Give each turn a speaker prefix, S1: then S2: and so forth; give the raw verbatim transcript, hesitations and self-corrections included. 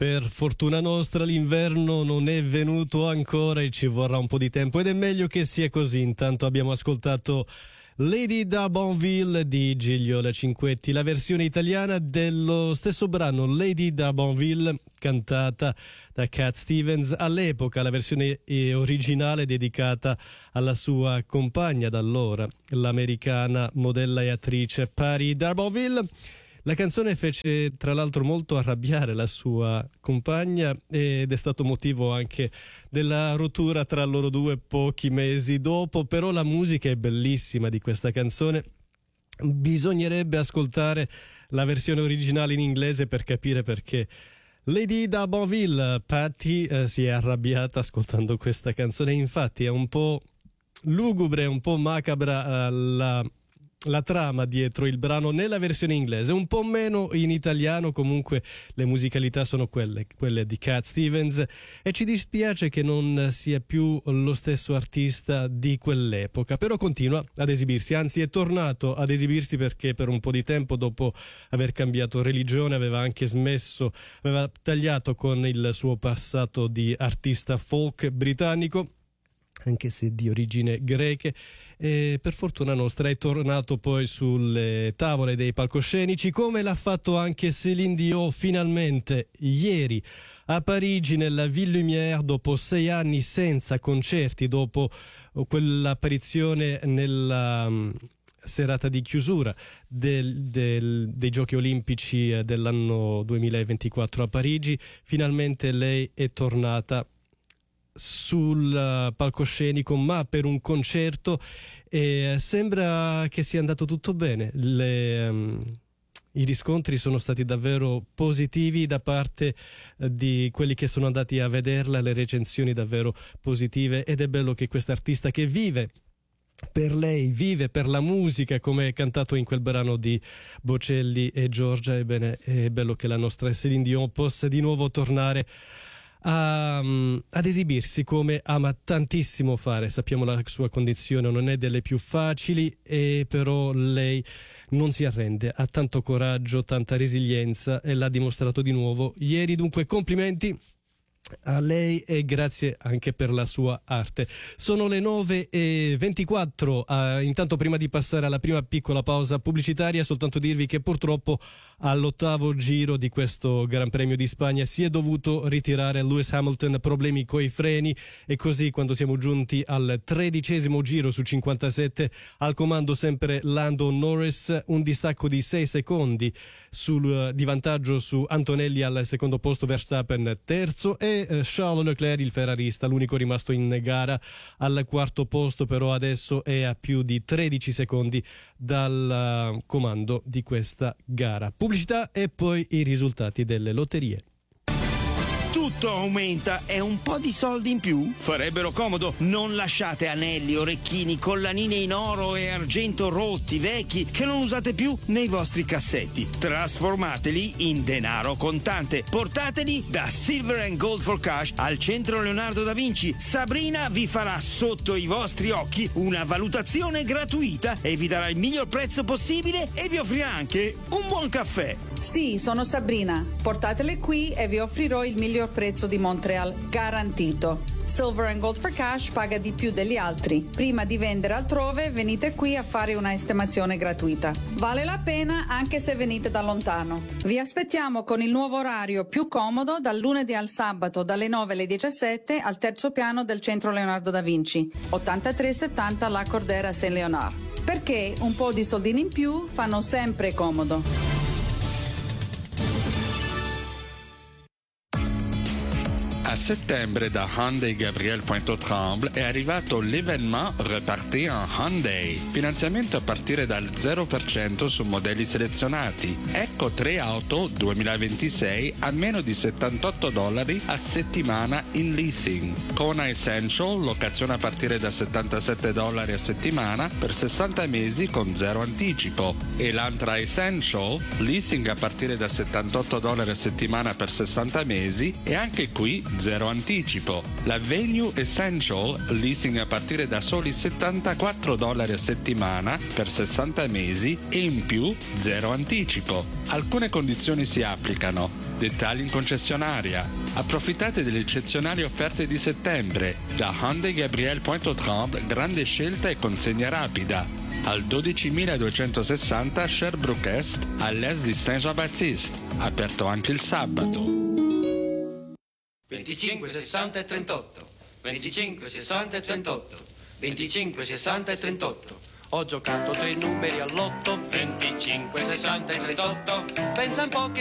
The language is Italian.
S1: Per fortuna nostra l'inverno non è venuto ancora e ci vorrà un po' di tempo ed è meglio che sia così. Intanto abbiamo ascoltato Lady da Bonville di Gigliola Cinquetti, la versione italiana dello stesso brano Lady da Bonville cantata da Cat Stevens, all'epoca la versione originale dedicata alla sua compagna d'allora, l'americana modella e attrice Patti d'Arborville. La canzone fece tra l'altro molto arrabbiare la sua compagna ed è stato motivo anche della rottura tra loro due pochi mesi dopo, però la musica è bellissima di questa canzone. Bisognerebbe ascoltare la versione originale in inglese per capire perché Lady da Bonville, Patti, eh, si è arrabbiata ascoltando questa canzone. Infatti è un po' lugubre, un po' macabra eh, la la trama dietro il brano nella versione inglese, un po' meno in italiano. Comunque le musicalità sono quelle, quelle di Cat Stevens, e ci dispiace che non sia più lo stesso artista di quell'epoca, però continua ad esibirsi, anzi è tornato ad esibirsi perché per un po' di tempo, dopo aver cambiato religione, aveva anche smesso, aveva tagliato con il suo passato di artista folk britannico, anche se di origine greche, e per fortuna nostra è tornato poi sulle tavole dei palcoscenici, come l'ha fatto anche Céline Dion finalmente ieri a Parigi nella Ville Lumière, dopo sei anni senza concerti, dopo quell'apparizione nella um, serata di chiusura del, del, dei Giochi Olimpici dell'anno duemilaventiquattro a Parigi. Finalmente lei è tornata sul palcoscenico, ma per un concerto, e sembra che sia andato tutto bene. Le, um, i riscontri sono stati davvero positivi da parte di quelli che sono andati a vederla, le recensioni davvero positive, ed è bello che quest'artista che vive per lei, vive per la musica, come è cantato in quel brano di Bocelli e Giorgia, ebbene è bello che la nostra Céline Dion possa di nuovo tornare A, ad esibirsi come ama tantissimo fare. Sappiamo la sua condizione non è delle più facili, e però lei non si arrende, ha tanto coraggio, tanta resilienza, e l'ha dimostrato di nuovo ieri. Dunque complimenti a lei e grazie anche per la sua arte. Sono le nove e ventiquattro. Uh, intanto, prima di passare alla prima piccola pausa pubblicitaria, soltanto dirvi che purtroppo all'ottavo giro di questo Gran Premio di Spagna si è dovuto ritirare Lewis Hamilton, problemi coi freni, e così quando siamo giunti al tredicesimo giro su cinquantasette al comando sempre Lando Norris, un distacco di sei secondi sul, di vantaggio su Antonelli al secondo posto, Verstappen terzo, e Charles Leclerc, il ferrarista, l'unico rimasto in gara, al quarto posto, però adesso è a più di tredici secondi dal uh, comando di questa gara. Pubblicità e poi i risultati delle lotterie.
S2: Tutto aumenta e un po' di soldi in più farebbero comodo. Non lasciate anelli, orecchini, collanine in oro e argento rotti, vecchi, che non usate più nei vostri cassetti. Trasformateli in denaro contante. Portateli da Silver and Gold for Cash al centro Leonardo da Vinci. Sabrina vi farà sotto i vostri occhi una valutazione gratuita e vi darà il miglior prezzo possibile, e vi offrirà anche un buon caffè.
S3: Sì, sono Sabrina. Portatele qui e vi offrirò il miglior prezzo di Montreal, garantito. Silver and Gold for Cash paga di più degli altri. Prima di vendere altrove, venite qui a fare una estimazione gratuita. Vale la pena anche se venite da lontano. Vi aspettiamo con il nuovo orario più comodo dal lunedì al sabato, dalle nove alle diciassette, al terzo piano del centro Leonardo da Vinci, ottantatré settanta La Cordera Saint Léonard. Perché un po' di soldini in più fanno sempre comodo.
S4: A settembre da Hyundai Gabriel Pointe-aux-Trembles è arrivato l'événement Reparti en Hyundai. Finanziamento a partire dal zero per cento su modelli selezionati. Ecco tre auto duemilaventisei a meno di settantotto dollari a settimana in leasing. Kona Essential, locazione a partire da settantasette dollari a settimana per sessanta mesi con zero anticipo. E l'Antra Essential, leasing a partire da settantotto dollari a settimana per sessanta mesi, e anche qui zero zero anticipo. La Venue Essential, leasing a partire da soli settantaquattro dollari a settimana per sessanta mesi e in più zero anticipo. Alcune condizioni si applicano. Dettagli in concessionaria. Approfittate delle eccezionali offerte di settembre. Da Hyundai Gabriel Pointe-aux-Trembles, grande scelta e consegna rapida. Al dodicimiladuecentosessanta Sherbrooke Est, all'est di Saint-Jean-Baptiste. Aperto anche il sabato.
S5: venticinque, sessanta e trentotto. venticinque, sessanta e trentotto. venticinque, sessanta e trentotto. Ho giocato tre numeri all'otto. venticinque, sessanta e trentotto. Pensa un po' che